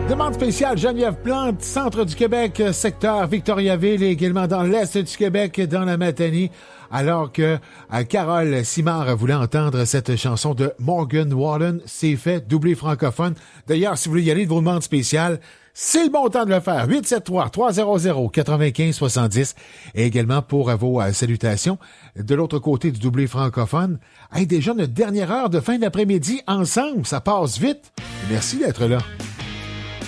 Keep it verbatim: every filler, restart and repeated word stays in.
Demande spéciale Geneviève Plante, centre du Québec, secteur Victoriaville et également dans l'est du Québec, dans la Matanie. Alors que euh, Carole Simard voulait entendre cette chanson de Morgan Wallen, c'est fait, doublé francophone. D'ailleurs, si vous voulez y aller de vos demandes spéciales, c'est le bon temps de le faire. huit sept trois, trois zéro zéro, neuf cinq sept zéro et également pour euh, vos euh, salutations. De l'autre côté du doublé francophone, hey, déjà notre dernière heure de fin d'après-midi ensemble, ça passe vite. Merci d'être là.